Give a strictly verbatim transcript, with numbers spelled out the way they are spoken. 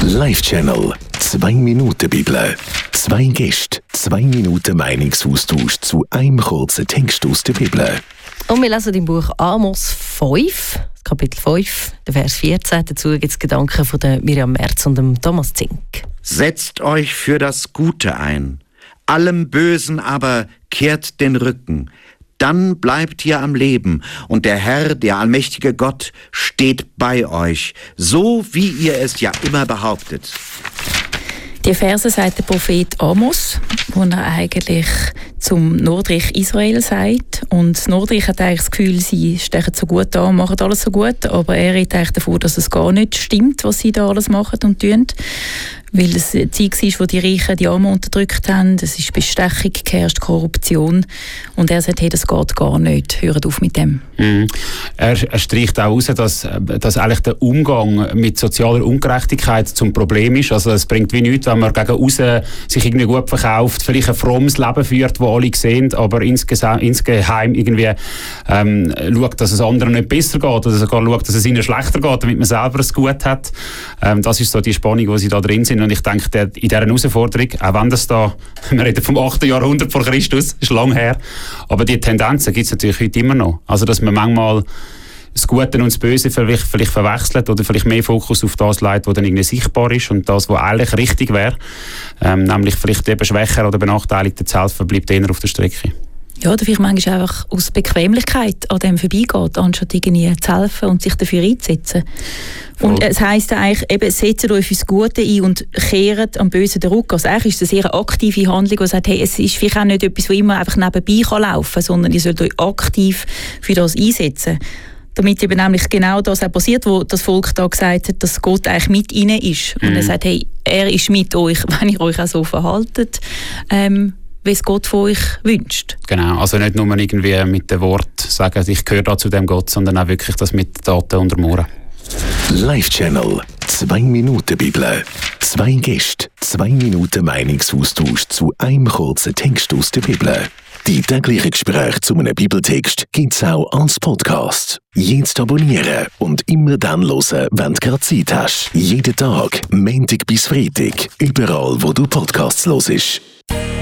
Live-Channel. Zwei Minuten Bibel. Zwei Gäste, zwei Minuten Meinungsaustausch zu einem kurzen Text aus der Bibel. Und wir lesen im Buch Amos fünf, Kapitel fünf, der Vers vierzehn. Dazu gibt es Gedanken von der Miriam Merz und dem Thomas Zink. Setzt euch für das Gute ein, allem Bösen aber kehrt den Rücken. Dann bleibt ihr am Leben und der Herr, der allmächtige Gott, steht bei euch, so wie ihr es ja immer behauptet. Die Verse sagt der Prophet Amos, wo er eigentlich zum Nordreich Israel sagt. Und das Nordreich hat eigentlich das Gefühl, sie stechen so gut an, machen alles so gut, aber er redet eigentlich davon, dass es gar nicht stimmt, was sie da alles machen und tun. Weil es eine Zeit war, wo die Reichen die Armen unterdrückt haben, es ist Bestechung, geherrscht Korruption. Und er sagt, hey, das geht gar nicht, hört auf mit dem. Mhm. Er, er streicht auch heraus, dass, dass eigentlich der Umgang mit sozialer Ungerechtigkeit zum Problem ist. Also es bringt wie nichts, wenn man gegen aussen sich irgendwie gut verkauft, vielleicht ein frommes Leben führt, wo alle sehen, aber insgesamt, insgeheim irgendwie ähm, schaut, dass es anderen nicht besser geht oder sogar schaut, dass es ihnen schlechter geht, damit man selber es gut hat. Ähm, das ist so die Spannung, wo sie da drin sind. Und ich denke, der, in dieser Herausforderung, auch wenn das da, wir reden vom achten Jahrhundert vor Christus, ist lang her, aber die Tendenzen gibt es natürlich heute immer noch. Also, dass man manchmal das Gute und das Böse vielleicht, vielleicht verwechselt oder vielleicht mehr Fokus auf das legt, was dann irgendwie sichtbar ist und das, was eigentlich richtig wäre, ähm, nämlich vielleicht eben Schwächer oder Benachteiligten zu helfen, bleibt eher auf der Strecke. Ja, oder vielleicht manchmal einfach aus Bequemlichkeit an dem vorbeigeht, anstatt irgendwie zu helfen und sich dafür einzusetzen. Voll. Und es heisst eigentlich, eben, setzt euch fürs Gute ein und kehrt am Bösen den Rücken. Also eigentlich ist es eine sehr aktive Handlung, die sagt, hey, es ist vielleicht auch nicht etwas, das immer einfach nebenbei kann laufen kann, sondern ihr sollt euch aktiv für das einsetzen. Damit eben nämlich genau das auch passiert, wo das Volk da gesagt hat, dass Gott eigentlich mit ihnen ist. Mhm. Und er sagt, hey, er ist mit euch, wenn ihr euch auch so verhaltet, ähm, wie es Gott von euch wünscht. Genau, also nicht nur irgendwie mit dem Wort sagen, ich gehöre da zu dem Gott, sondern auch wirklich das mit Taten untermauern. Live-Channel. Zwei Minuten Bibel. Zwei Gäste, zwei Minuten Meinungsaustausch zu einem kurzen Text aus der Bibel. Die täglichen Gespräche zu einem Bibeltext gibt es auch als Podcast. Jetzt abonnieren und immer dann hören, wenn du gerade Zeit hast. Jeden Tag, Montag bis Freitag, überall wo du Podcasts hörst.